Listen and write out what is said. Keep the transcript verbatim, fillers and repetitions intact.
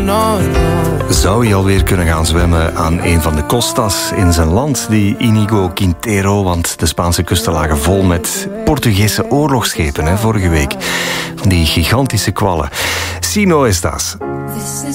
no, no. Zou hij alweer kunnen gaan zwemmen aan een van de costas in zijn land, die Inigo Quintero, want de Spaanse kusten lagen vol met Portugese oorlogsschepen, hè, vorige week. Van die gigantische kwallen. Si no estás.